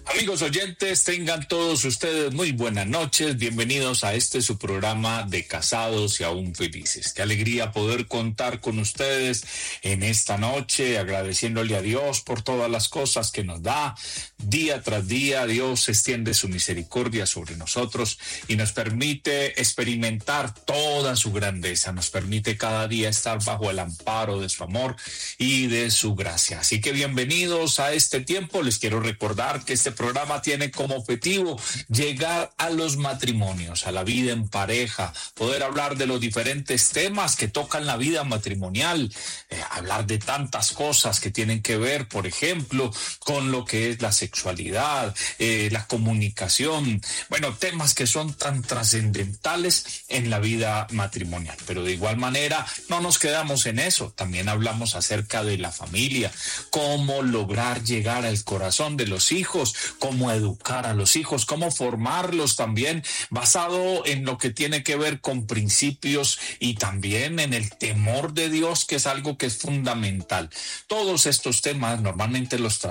Amigos oyentes, tengan todos ustedes muy buenas noches. Bienvenidos a su programa de Casados y Aún Felices. Qué alegría poder contar con ustedes en esta noche, agradeciéndole a Dios por todas las cosas que nos da. Día tras día, Dios extiende su misericordia sobre nosotros y nos permite experimentar toda su grandeza. Nos permite cada día estar bajo el amparo de su amor y de su gracia. Así que bienvenidos a este tiempo. Les quiero recordar que este programa tiene como objetivo llegar a los matrimonios, a la vida en pareja, poder hablar de los diferentes temas que tocan la vida matrimonial, hablar de tantas cosas que tienen que ver, por ejemplo, con lo que es la sexualidad, la comunicación, bueno, temas que son tan trascendentales en la vida matrimonial. Pero de igual manera no nos quedamos en eso, también hablamos acerca de la familia, cómo lograr llegar al corazón de los hijos, cómo educar a los hijos, cómo formarlos también basado en lo que tiene que ver con principios y también en el temor de Dios, que es algo que es fundamental. Todos estos temas normalmente los